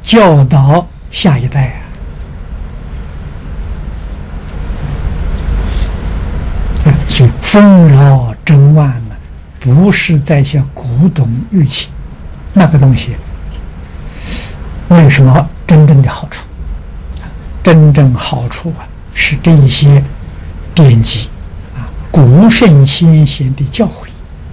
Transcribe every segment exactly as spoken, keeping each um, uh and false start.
教导下一代啊。所以丰饶珍万呢，不是在下古董玉器那个东西，没有什么真正的好处。真正好处啊，是这一些典籍啊，古圣先贤的教诲。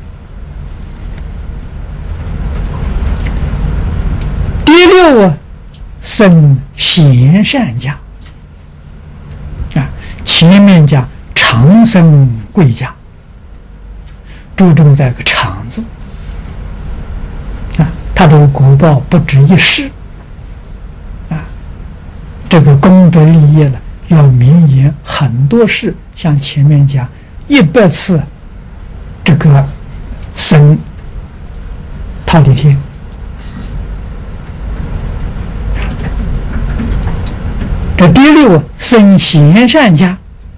第六啊，生贤善家啊，前面讲长生贵家，注重在个长字啊，他这个果报不止一世。这个功德利业了，要绵延很多世，像前面讲一百次，这个生忉利天，这第六生贤善家，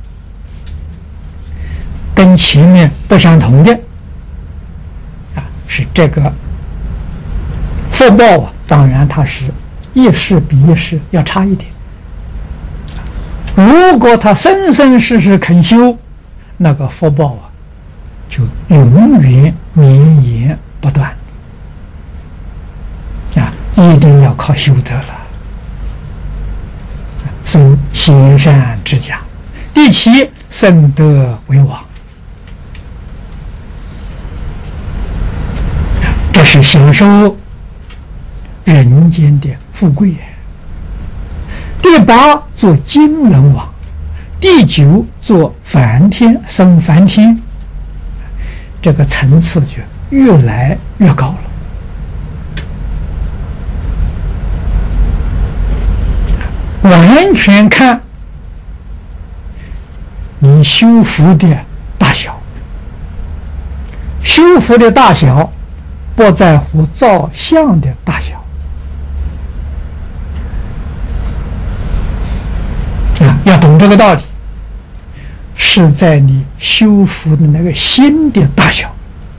跟前面不相同的啊，是这个福报啊，当然它是一世比一世要差一点。如果他生生世世肯修，那个福报啊，就永远绵延不断啊！一定要靠修德了，生贤善之家。第七，生德为王，这是享受人间的富贵。第八，做金轮王；第九，做梵天生梵天。这个层次就越来越高了。完全看你修福的大小，修福的大小不在乎造像的大小。啊，要懂这个道理，是在你修福的那个心的大小。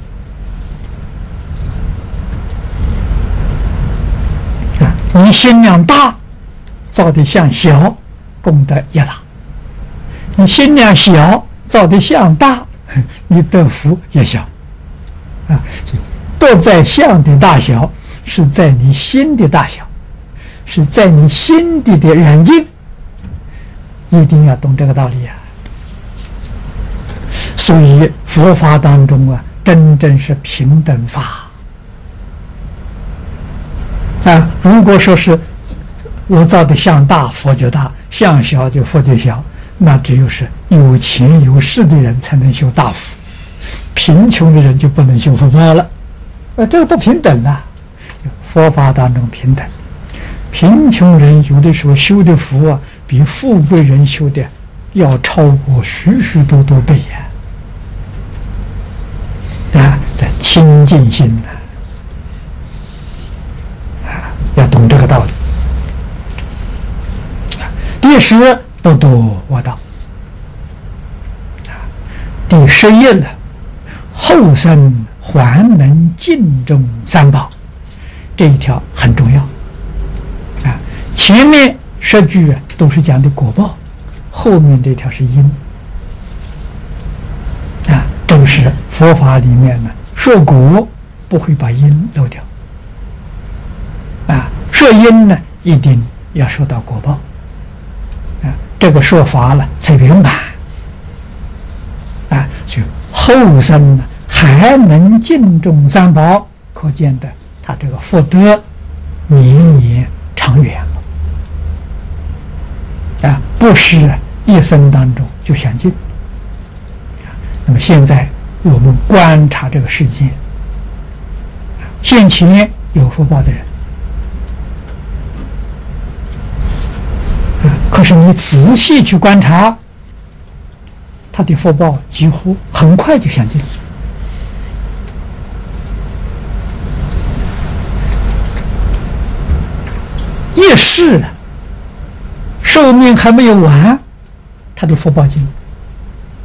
啊，你心量大，造的像小，功德也大；你心量小，造的像大，你得福也小。啊，不在像的大小，是在你心的大小，是在你心底的远近。一定要懂这个道理啊！所以佛法当中啊，真正是平等法啊。如果说是我造的像大，佛就大；像小就佛就小，那只有是有钱有势的人才能修大福，贫穷的人就不能修福报了。呃，这个不平等啊！佛法当中平等，贫穷人有的时候修的福啊，比富贵人修的要超过许许多多倍呀！啊，在清净心呢，啊，要懂这个道理。第十，不堕恶道。啊，第十一呢，后生还能敬重三宝，这一条很重要。啊，前面十句啊都是讲的果报，后面这条是因。啊，这个是佛法里面呢，说果不会把因漏掉。啊，说因呢，一定要说到果报。啊，这个说法了才圆满。啊，就后生呢还能敬重三宝，可见的他这个福德绵延长远了。啊，不是一生当中就相尽。那么现在我们观察这个世界，现前有福报的人，啊，可是你仔细去观察，他的福报几乎很快就相尽。一世寿命还没有完，他的福报尽了。